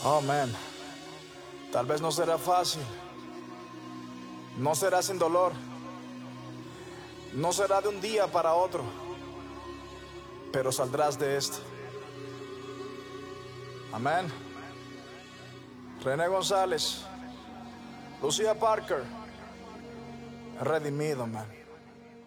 Oh, man. Tal vez no será fácil. No será sin dolor. No será de un día para otro. Pero saldrás de esto. Amén. René González, Lucía Parker, redimido, man.